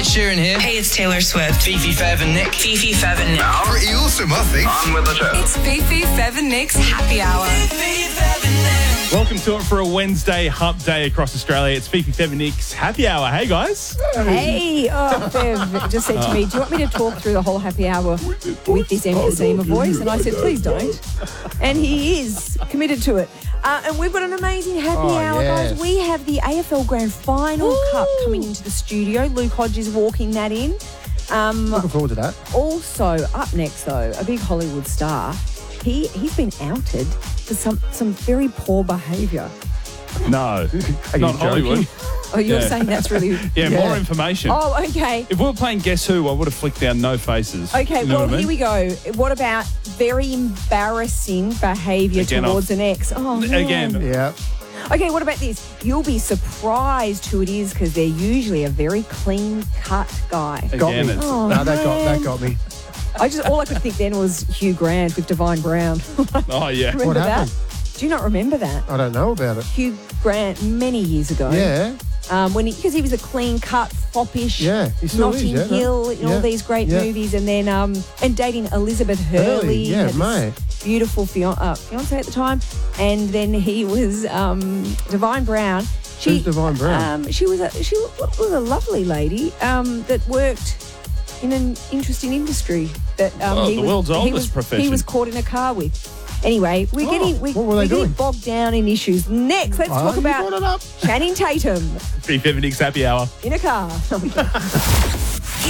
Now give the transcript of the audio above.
Ed Sheeran here. Hey, it's Taylor Swift. Fifi, Fev and Nick. Fifi, Fev and Nick. Pretty awesome, I think. On with the show. It's Fifi, Fev and Nick's Happy Hour. Welcome to it for a Wednesday hump day across Australia. It's Fifi, Fev and Nick's Happy Hour. Hey, guys. Hey, Bev just said to me, do you want me to talk through the whole happy hour with this emphysema voice? And I said, please don't. And he is committed to it. And we've got an amazing happy hour, guys. We have the AFL Grand Final Cup coming into the studio. Luke Hodges walking that in. Looking forward to that. Also, up next, though, a big Hollywood star. He's been outed for some very poor behaviour. No, Are you not Hollywood. joking? Oh, you're saying that's really... Yeah, more information. Oh, okay. If we were playing Guess Who, I would have flicked down no faces. Okay, You know well, what I mean? here we go. What about very embarrassing behaviour Again, towards an ex? Oh, man. Again. Yeah. Okay, what about this? You'll be surprised who it is because they're usually a very clean-cut guy. Got Again, me. it's... Oh, No, that man. got me. All I could think then was Hugh Grant with Divine Brown. Oh, yeah. Remember What that? happened? Do you not remember that? I don't know about it. Hugh Grant many years ago. Yeah. Because he was a clean-cut, foppish, Yeah, he still is, Notting yeah. Hill in all Yeah, these great yeah. movies, and then and dating Elizabeth Hurley, yeah, had this mate. beautiful fiance at the time, and then he was Divine Brown. Who's Divine Brown? She was a lovely lady that worked in an interesting industry that the world's oldest profession. He was caught in a car with. Anyway, we're Oh, getting what were they we're getting doing? bogged down in issues. Next, let's talk You brought about it up. Channing Tatum Fifi, Fev and Nick's Happy Hour. in a car.